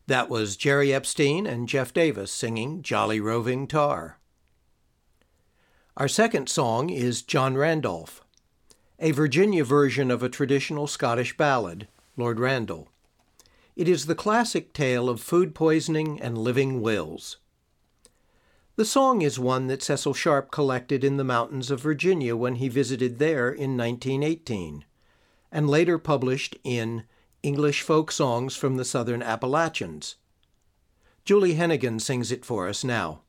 That was Jerry Epstein and Jeff Davis singing Jolly Roving Tar. Our second song is John Randolph, a Virginia version of a traditional Scottish ballad, Lord Randall. It is the classic tale of food poisoning and living wills. The song is one that Cecil Sharp collected in the mountains of Virginia when he visited there in 1918, and later published in English Folk Songs from the Southern Appalachians. Julie Hennigan sings it for us now.